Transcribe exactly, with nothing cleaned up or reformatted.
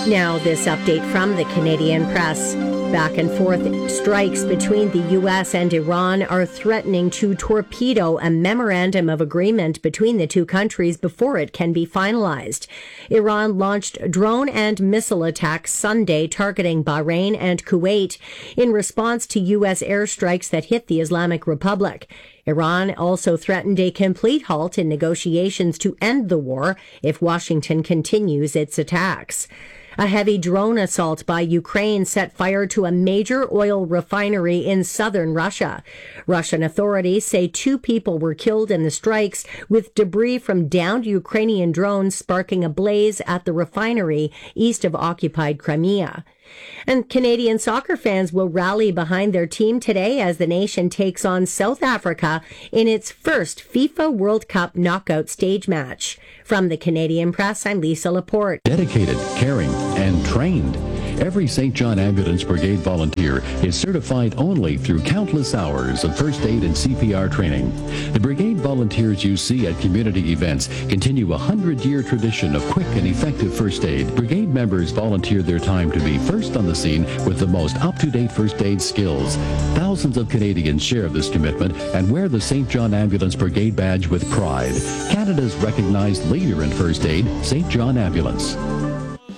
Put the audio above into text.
Now, this update from the Canadian Press. Back and forth strikes between the U S and Iran are threatening to torpedo a memorandum of agreement between the two countries before it can be finalized. Iran launched drone and missile attacks Sunday targeting Bahrain and Kuwait in response to U S airstrikes that hit the Islamic Republic. Iran also threatened a complete halt in negotiations to end the war if Washington continues its attacks. A heavy drone assault by Ukraine set fire to a major oil refinery in southern Russia. Russian authorities say two people were killed in the strikes, with debris from downed Ukrainian drones sparking a blaze at the refinery east of occupied Crimea. And Canadian soccer fans will rally behind their team today as the nation takes on South Africa in its first FIFA World Cup knockout stage match. From the Canadian Press, I'm Lisa Laporte. Dedicated, caring, and trained. Every Saint John Ambulance Brigade volunteer is certified only through countless hours of first aid and C P R training. The brigade volunteers you see at community events continue a hundred-year tradition of quick and effective first aid. Brigade members volunteer their time to be first on the scene with the most up-to-date first aid skills. Thousands of Canadians share this commitment and wear the Saint John Ambulance Brigade badge with pride. Canada's recognized leader in first aid, Saint John Ambulance.